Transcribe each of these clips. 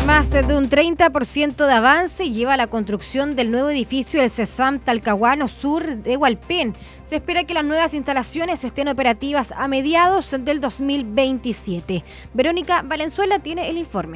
Más de un 30% de avance lleva la construcción del nuevo edificio del CESFAM Talcahuano Sur de Hualpén. Se espera que las nuevas instalaciones estén operativas a mediados del 2027. Verónica Valenzuela tiene el informe.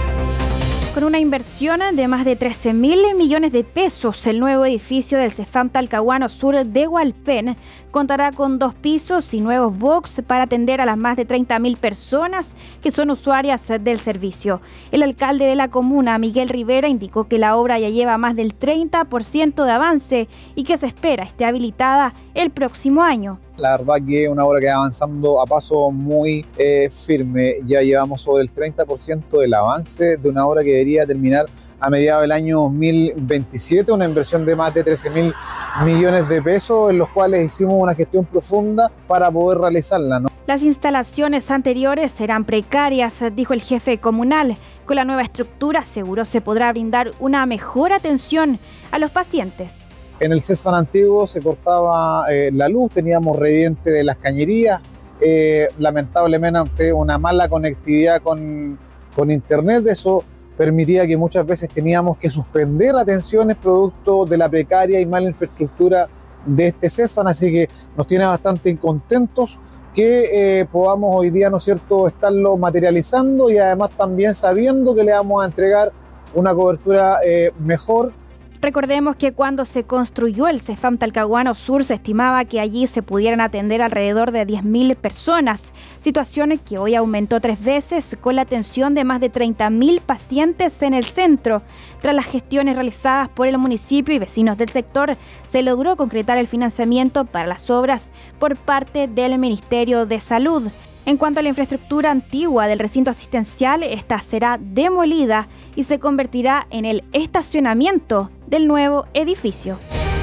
Con una inversión de más de 13.000 millones de pesos, el nuevo edificio del CESFAM Talcahuano Sur de Hualpén contará con 2 pisos y nuevos box para atender a las más de 30.000 personas que son usuarias del servicio. El alcalde de la comuna, Miguel Rivera, indicó que la obra ya lleva más del 30% de avance y que se espera esté habilitada el próximo año. La verdad que es una obra que va avanzando a paso muy firme. Ya llevamos sobre el 30% del avance de una obra que debería terminar a mediados del año 2027, una inversión de más de 13.000 millones de pesos, en los cuales hicimos una gestión profunda para poder realizarla, ¿no? Las instalaciones anteriores serán precarias, dijo el jefe comunal. Con la nueva estructura, aseguró, se podrá brindar una mejor atención a los pacientes. En el CESFAM antiguo se cortaba la luz, teníamos reviente de las cañerías, lamentablemente una mala conectividad con internet, eso permitía que muchas veces teníamos que suspender atenciones producto de la precaria y mala infraestructura de este CESFAM, así que nos tiene bastante contentos que podamos hoy día, ¿no es cierto?, estarlo materializando y además también sabiendo que le vamos a entregar una cobertura mejor. Recordemos que cuando se construyó el CESFAM Talcahuano Sur se estimaba que allí se pudieran atender alrededor de 10.000 personas, situación que hoy aumentó 3 veces con la atención de más de 30.000 pacientes en el centro. Tras las gestiones realizadas por el municipio y vecinos del sector, se logró concretar el financiamiento para las obras por parte del Ministerio de Salud. En cuanto a la infraestructura antigua del recinto asistencial, esta será demolida y se convertirá en el estacionamiento del nuevo edificio.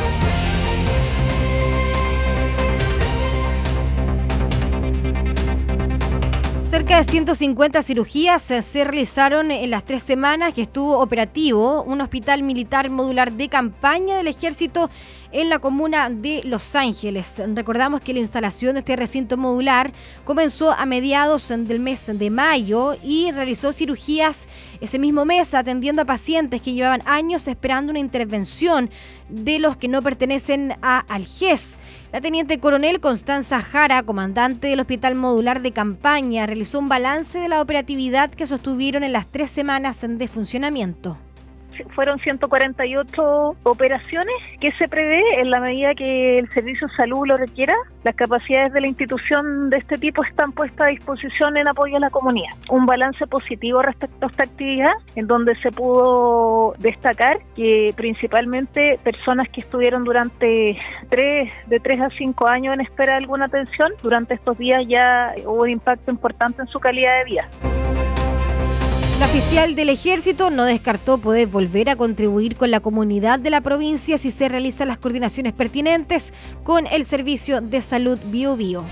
Cerca de 150 cirugías se realizaron en las 3 semanas que estuvo operativo un hospital militar modular de campaña del Ejército en la comuna de Los Ángeles. Recordamos que la instalación de este recinto modular comenzó a mediados del mes de mayo y realizó cirugías ese mismo mes atendiendo a pacientes que llevaban años esperando una intervención de los que no pertenecen a Alges. La teniente coronel Constanza Jara, comandante del Hospital Modular de Campaña, realizó un balance de la operatividad que sostuvieron en las 3 semanas de funcionamiento. Fueron 148 operaciones que se prevé en la medida que el servicio de salud lo requiera. Las capacidades de la institución de este tipo están puestas a disposición en apoyo a la comunidad. Un balance positivo respecto a esta actividad, en donde se pudo destacar que principalmente personas que estuvieron durante de 3 a 5 años en espera de alguna atención, durante estos días ya hubo un impacto importante en su calidad de vida. La oficial del Ejército no descartó poder volver a contribuir con la comunidad de la provincia si se realizan las coordinaciones pertinentes con el Servicio de Salud Biobío.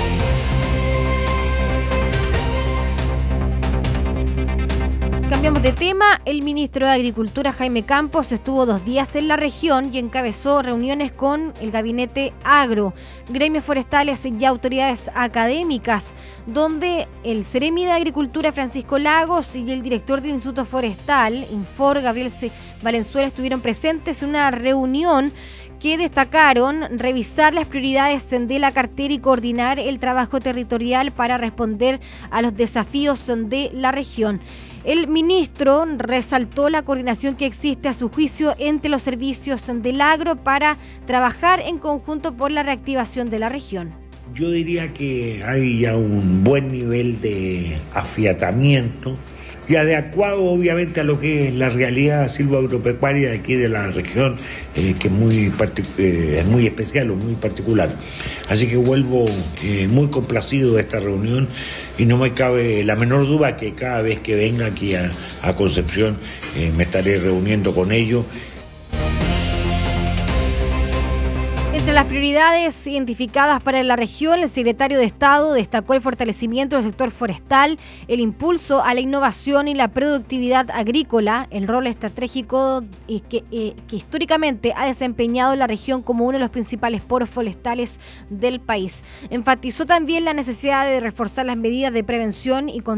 Cambiamos de tema. El ministro de Agricultura, Jaime Campos, estuvo 2 días en la región y encabezó reuniones con el Gabinete Agro, gremios forestales y autoridades académicas, donde el Seremi de Agricultura, Francisco Lagos, y el director del Instituto Forestal, Infor, Gabriel Valenzuela, estuvieron presentes en una reunión que destacaron revisar las prioridades de la cartera y coordinar el trabajo territorial para responder a los desafíos de la región. El ministro resaltó la coordinación que existe a su juicio entre los servicios del agro para trabajar en conjunto por la reactivación de la región. Yo diría que hay ya un buen nivel de afiatamiento y adecuado obviamente a lo que es la realidad silvoagropecuaria de aquí de la región, que es muy especial o muy particular. Así que vuelvo muy complacido de esta reunión y no me cabe la menor duda que cada vez que venga aquí a Concepción me estaré reuniendo con ellos. Entre las prioridades identificadas para la región, el secretario de Estado destacó el fortalecimiento del sector forestal, el impulso a la innovación y la productividad agrícola, el rol estratégico que históricamente ha desempeñado la región como uno de los principales poros forestales del país. Enfatizó también la necesidad de reforzar las medidas de prevención y control